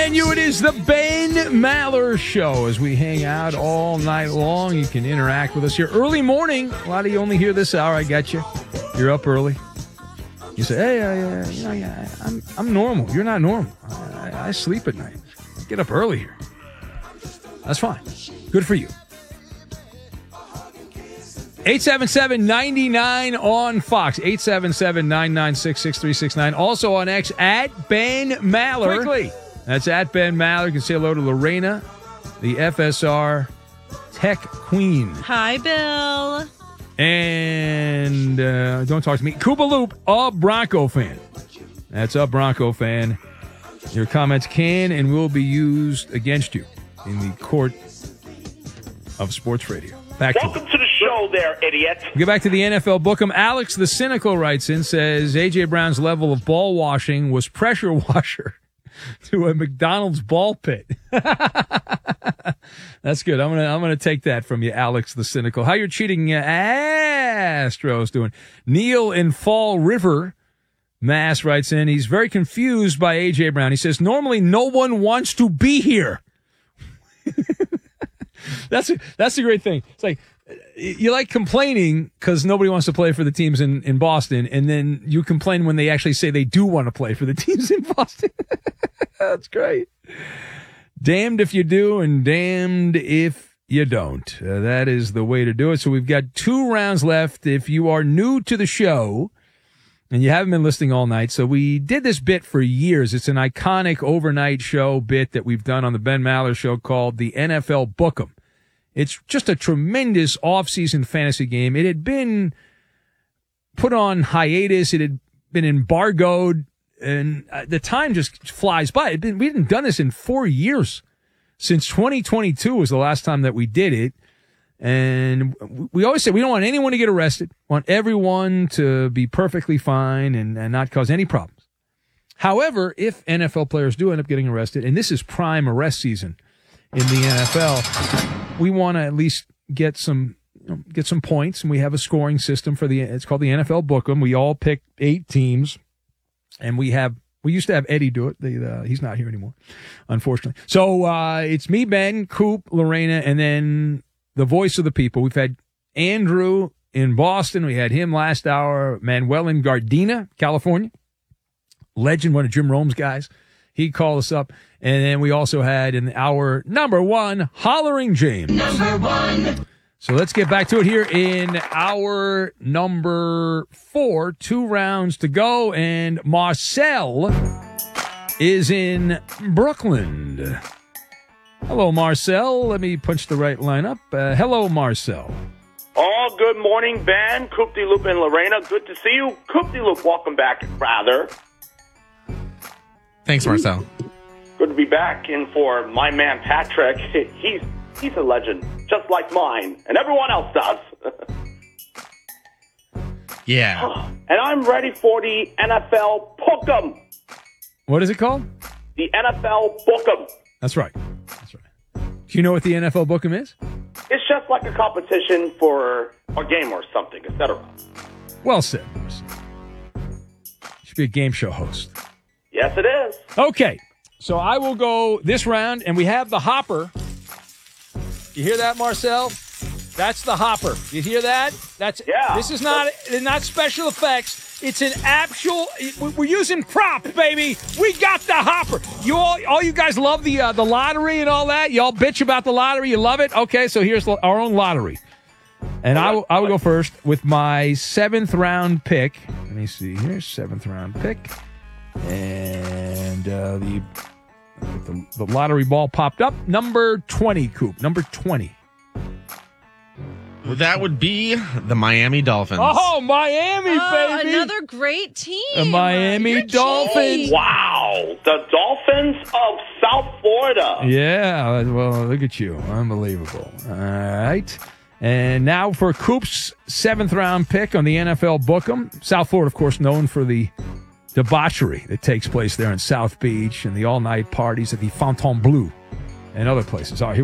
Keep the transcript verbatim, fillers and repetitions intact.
And you, it is the Ben Maller Show as we hang out all night long. You can interact with us here early morning. A lot of you only hear this hour. I got you. You're up early. You say, hey, uh, you know, yeah, I'm I'm normal. You're not normal. I, I sleep at night. Get up early here. That's fine. Good for you. eight seven seven, nine nine on Fox. eight seven seven, nine nine six, six three six nine. Also on X, at Ben Maller. Quickly. That's at Ben Maller. You can say hello to Lorena, the F S R Tech Queen. Hi, Bill. And uh, don't talk to me. Koopa Loop, a Bronco fan. That's a Bronco fan. Your comments can and will be used against you in the court of sports radio. Back Welcome to, to the show there, idiot. Get back to the N F L Book'em. Alex the Cynical writes in, says, A J. Brown's level of ball washing was pressure washer to a McDonald's ball pit. That's good. I'm gonna I'm gonna take that from you, Alex the Cynical. How you're cheating, uh, Astros doing? Neil in Fall River, Mass writes in, he's very confused by A J. Brown. He says, normally no one wants to be here. that's a, that's a great thing. It's like, you like complaining because nobody wants to play for the teams in, in Boston, and then you complain when they actually say they do want to play for the teams in Boston. That's great. Damned if you do and damned if you don't. Uh, that is the way to do it. So we've got two rounds left. If you are new to the show and you haven't been listening all night, so we did this bit for years. It's an iconic overnight show bit that we've done on the Ben Maller Show called the N F L Book'em. It's just a tremendous off-season fantasy game. It had been put on hiatus. It had been embargoed. And the time just flies by. It'd been, we hadn't done this in four years. Since twenty twenty-two was the last time that we did it. And we always say we don't want anyone to get arrested. We want everyone to be perfectly fine and, and not cause any problems. However, if N F L players do end up getting arrested, and this is prime arrest season in the N F L, we want to at least get some you know, get some points. And we have a scoring system for the, it's called the N F L Book'em. We all pick eight teams. And we have, we used to have Eddie do it. The, uh, he's not here anymore, unfortunately. So, uh, it's me, Ben, Coop, Lorena, and then the voice of the people. We've had Andrew in Boston. We had him last hour. Manuel in Gardena, California. Legend, one of Jim Rome's guys. He called us up. And then we also had in our number one, Hollering James. Number one. So let's get back to it here in our number four. Two rounds to go, and Marcel is in Brooklyn. Hello, Marcel. Let me punch the right line up. Uh, hello, Marcel. Oh, good morning, Ben. Coop de Loop and Lorena. Good to see you. Coop de Loop, welcome back, rather. Thanks, Marcel. Good to be back. And for my man, Patrick, he's he's a legend. Just like mine, and everyone else does. Yeah. And I'm ready for the N F L Book'em. What is it called? The N F L Book'em. That's right. That's right. Do you know what the N F L Book'em is? It's just like a competition for a game or something, et cetera. Well said. You should be a game show host. Yes, it is. Okay. So I will go this round, and we have the hopper. You hear that, Marcel? That's the hopper. You hear that? That's yeah. This is not not special effects. It's an actual. We're using props, baby. We got the hopper. You all, all you guys love the uh, the lottery and all that. You all bitch about the lottery. You love it. Okay, so here's our own lottery, and I will I will go first with my seventh round pick. Let me see here, seventh round pick, and uh, the. The, the lottery ball popped up. Number twenty, Coop. Number twenty. That would be the Miami Dolphins. Oh, Miami, oh, baby. Another great team. The Miami You're Dolphins. cheating. Wow. The Dolphins of South Florida. Yeah. Well, look at you. Unbelievable. All right. And now for Coop's seventh round pick on the N F L Book'em. South Florida, of course, known for the debauchery that takes place there in South Beach and the all-night parties at the Fontainebleau and other places. All right, here